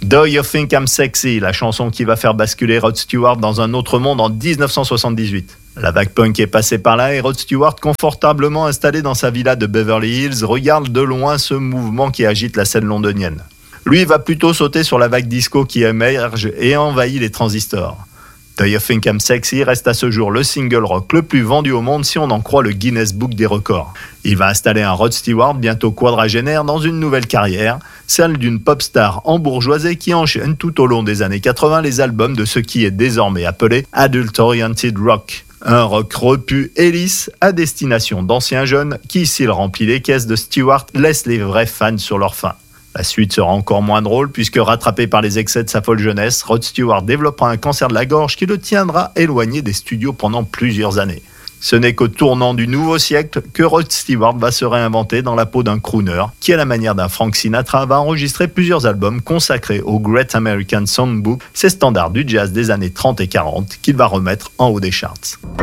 Do You Think I'm Sexy, la chanson qui va faire basculer Rod Stewart dans un autre monde en 1978. La vague punk est passée par là et Rod Stewart, confortablement installé dans sa villa de Beverly Hills, regarde de loin ce mouvement qui agite la scène londonienne. Lui va plutôt sauter sur la vague disco qui émerge et envahit les transistors. Do You Think I'm Sexy reste à ce jour le single rock le plus vendu au monde si on en croit le Guinness Book des records. Il va installer un Rod Stewart bientôt quadragénaire dans une nouvelle carrière, celle d'une pop star embourgeoisée qui enchaîne tout au long des années 80 les albums de ce qui est désormais appelé Adult Oriented Rock. Un rock repu et lisse à destination d'anciens jeunes qui, s'il remplit les caisses de Stewart, laisse les vrais fans sur leur faim. La suite sera encore moins drôle puisque rattrapé par les excès de sa folle jeunesse, Rod Stewart développera un cancer de la gorge qui le tiendra éloigné des studios pendant plusieurs années. Ce n'est qu'au tournant du nouveau siècle que Rod Stewart va se réinventer dans la peau d'un crooner qui, à la manière d'un Frank Sinatra, va enregistrer plusieurs albums consacrés au Great American Songbook, ces standards du jazz des années 30 et 40 qu'il va remettre en haut des charts.